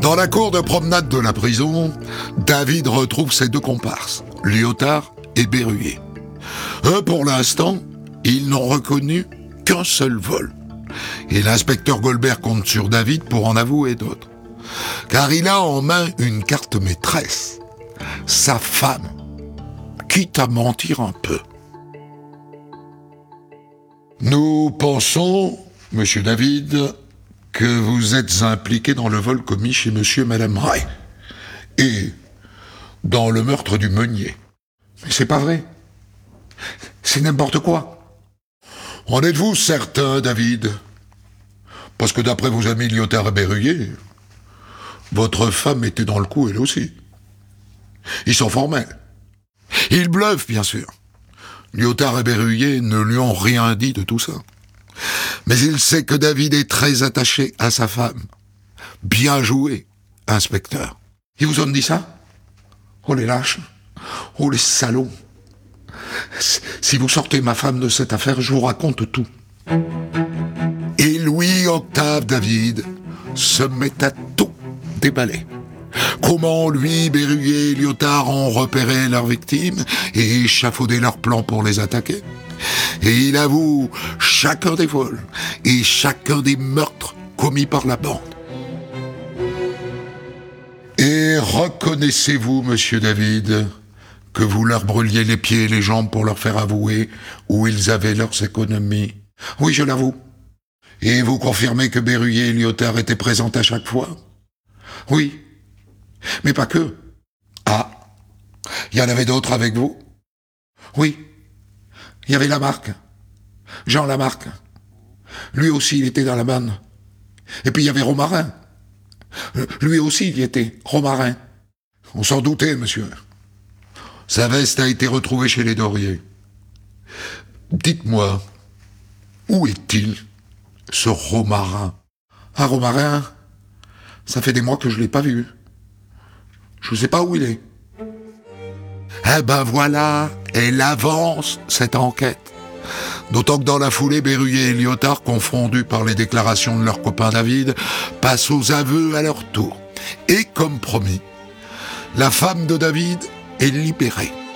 Dans la cour de promenade de la prison, David retrouve ses deux comparses, Lyotard et Berruyer. Eux, pour l'instant, ils n'ont reconnu qu'un seul vol. Et l'inspecteur Goldberg compte sur David pour en avouer d'autres. Car il a en main une carte maîtresse, sa femme, quitte à mentir un peu. Nous pensons, monsieur David, que vous êtes impliqué dans le vol commis chez monsieur et madame Ray. Et dans le meurtre du meunier. Mais c'est pas vrai. C'est n'importe quoi. En êtes-vous certain, David? Parce que d'après vos amis Lyotard et Berruyer, votre femme était dans le coup elle aussi. Ils sont formels. Ils bluffent, bien sûr. Lyotard et Berruyer ne lui ont rien dit de tout ça. Mais il sait que David est très attaché à sa femme. Bien joué, inspecteur. Ils vous ont dit ça? Oh les lâches. Oh les salauds. Si vous sortez ma femme de cette affaire, je vous raconte tout. Et Louis-Octave David se met à tout déballer. Comment lui, Berruyer et Lyotard ont repéré leurs victimes et échafaudé leurs plans pour les attaquer. Et il avoue chacun des vols et chacun des meurtres commis par la bande. Et reconnaissez-vous, monsieur David, que vous leur brûliez les pieds et les jambes pour leur faire avouer où ils avaient leurs économies? Oui, je l'avoue. Et vous confirmez que Berruyer et Lyotard étaient présents à chaque fois? Oui. Mais pas que. Ah, il y en avait d'autres avec vous? Oui. Il y avait Lamarque. Jean Lamarque. Lui aussi, il était dans la bande. Et puis il y avait Romarin. Lui aussi, il y était. Romarin. On s'en doutait, monsieur. Sa veste a été retrouvée chez les Dorier. Dites-moi, où est-il, ce Romarin? Ah, Romarin, ça fait des mois que je l'ai pas vu. Je ne sais pas où il est. Eh ben voilà, elle avance, cette enquête. D'autant que dans la foulée, Berruyer et Lyotard, confondus par les déclarations de leur copain David, passent aux aveux à leur tour. Et comme promis, la femme de David est libérée.